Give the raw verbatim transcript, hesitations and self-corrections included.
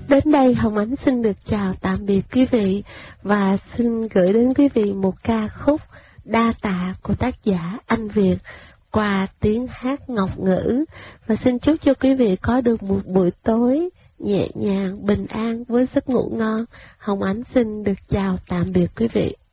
Đến đây Hồng Ánh xin được chào tạm biệt quý vị và xin gửi đến quý vị một ca khúc Đa Tạ của tác giả Anh Việt qua tiếng hát ngọc ngữ, và xin chúc cho quý vị có được một buổi tối nhẹ nhàng, bình an với giấc ngủ ngon. Hồng Ánh xin được chào tạm biệt quý vị.